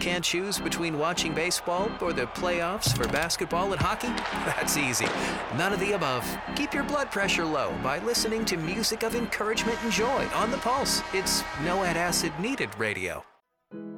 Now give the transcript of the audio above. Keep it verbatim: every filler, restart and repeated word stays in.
can't choose between watching baseball or the playoffs for basketball and hockey? That's easy. None of the above. Keep your blood pressure low by listening to music of encouragement and joy on The Pulse. It's no ad acid needed radio.